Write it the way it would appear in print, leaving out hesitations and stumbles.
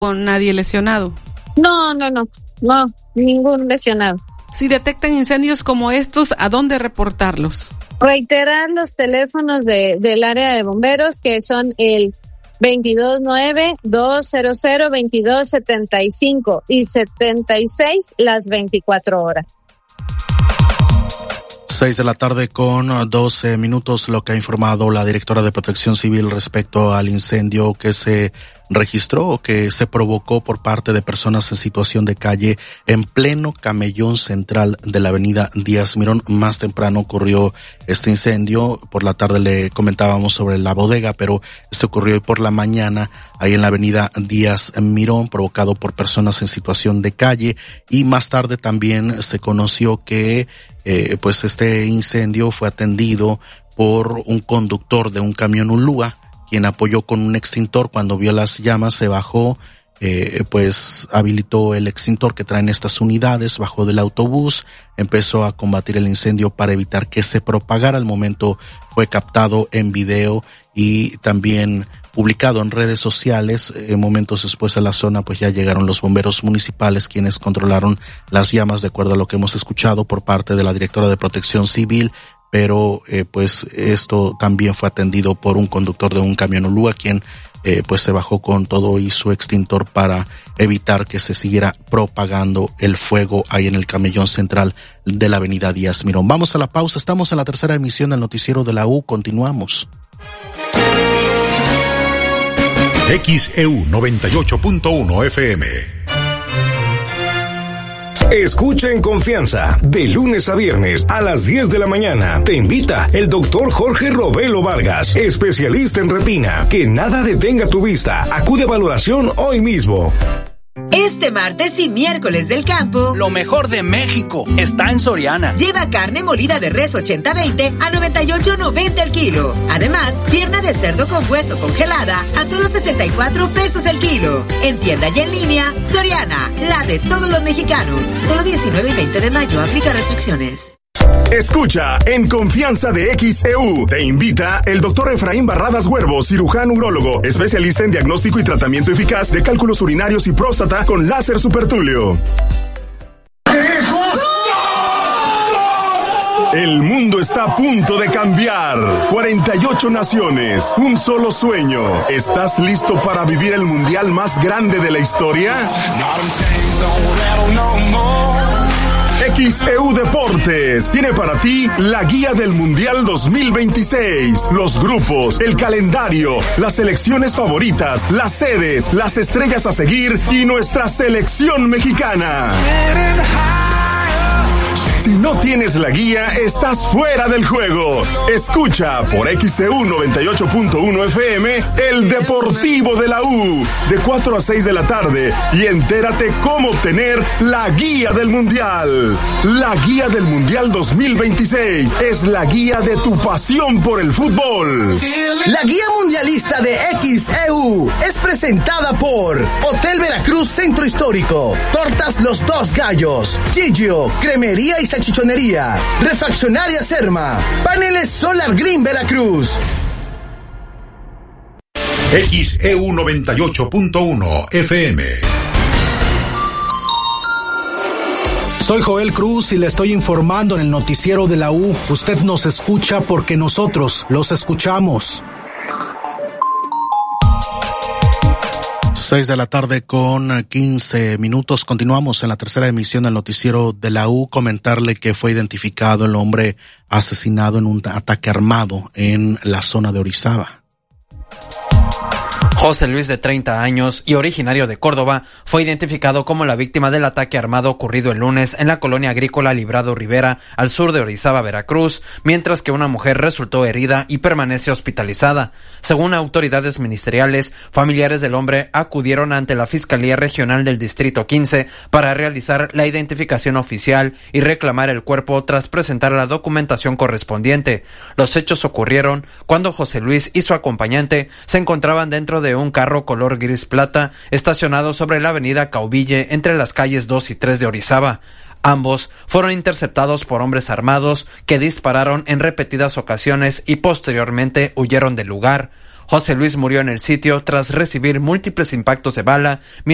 con nadie lesionado. No, ningún lesionado. Si detectan incendios como estos, ¿a dónde reportarlos? Reiterar los teléfonos del área de bomberos, que son el 229-200-2275 y 76 las 24 horas. 6 de la tarde con 12 minutos, lo que ha informado la directora de Protección Civil respecto al incendio que se registró o que se provocó por parte de personas en situación de calle en pleno camellón central de la avenida Díaz Mirón. Más temprano ocurrió este incendio, por la tarde le comentábamos sobre la bodega, pero este ocurrió hoy por la mañana ahí en la avenida Díaz Mirón, provocado por personas en situación de calle, y más tarde también se conoció que pues este incendio fue atendido por un conductor de un camión Ulúa, quien apoyó con un extintor. Cuando vio las llamas se bajó, pues habilitó el extintor que traen estas unidades, bajó del autobús, empezó a combatir el incendio para evitar que se propagara. Al momento fue captado en video y también publicado en redes sociales. Momentos después a la zona pues ya llegaron los bomberos municipales, quienes controlaron las llamas, de acuerdo a lo que hemos escuchado por parte de la directora de Protección Civil, pero pues esto también fue atendido por un conductor de un camión Ulúa, quien pues se bajó con todo y su extintor para evitar que se siguiera propagando el fuego ahí en el camellón central de la avenida Díaz Mirón. Vamos a la pausa, estamos en la tercera emisión del noticiero de la U, continuamos. XEU 98.1 FM. Escucha en confianza, de lunes a viernes a las 10 de la mañana. Te invita el doctor Jorge Robelo Vargas, especialista en retina. Que nada detenga tu vista. Acude a valoración hoy mismo. Este martes y miércoles del campo, lo mejor de México está en Soriana. Lleva carne molida de res 80-20 a 98.90 el kilo. Además, pierna de cerdo con hueso congelada a solo 64 pesos el kilo. En tienda y en línea, Soriana, la de todos los mexicanos. Solo 19 y 20 de mayo, aplica restricciones. Escucha en confianza de XEU. Te invita el doctor Efraín Barradas Huervo, cirujano urólogo, especialista en diagnóstico y tratamiento eficaz de cálculos urinarios y próstata con láser supertulio. El mundo está a punto de cambiar. 48 naciones, un solo sueño. ¿Estás listo para vivir el mundial más grande de la historia? XEU Deportes tiene para ti la guía del Mundial 2026, los grupos, el calendario, las selecciones favoritas, las sedes, las estrellas a seguir y nuestra selección mexicana. Si no tienes la guía, estás fuera del juego. Escucha por XEU 98.1 FM el Deportivo de la U de 4 a 6 de la tarde y entérate cómo obtener la guía del Mundial. La guía del Mundial 2026 es la guía de tu pasión por el fútbol. La guía mundialista de XEU es presentada por Hotel Veracruz Centro Histórico, Tortas Los Dos Gallos, Gigio, Cremería y Salchichonería, Refaccionaria Serma, Paneles Solar Green Veracruz. XEU 98.1 FM. Soy Joel Cruz y le estoy informando en el noticiero de la U. Usted nos escucha porque nosotros los escuchamos. 6 de la tarde con 15 minutos. Continuamos en la tercera emisión del noticiero de la U. Comentarle que fue identificado el hombre asesinado en un ataque armado en la zona de Orizaba. José Luis, de 30 años y originario de Córdoba, fue identificado como la víctima del ataque armado ocurrido el lunes en la colonia agrícola Librado Rivera, al sur de Orizaba, Veracruz, mientras que una mujer resultó herida y permanece hospitalizada. Según autoridades ministeriales, familiares del hombre acudieron ante la Fiscalía Regional del Distrito 15 para realizar la identificación oficial y reclamar el cuerpo tras presentar la documentación correspondiente. Los hechos ocurrieron cuando José Luis y su acompañante se encontraban dentro de un carro color gris plata estacionado sobre la avenida Cauville entre las calles 2 y 3 de Orizaba. Ambos fueron interceptados por hombres armados que dispararon en repetidas ocasiones y posteriormente huyeron del lugar. José Luis murió en el sitio tras recibir múltiples impactos de bala,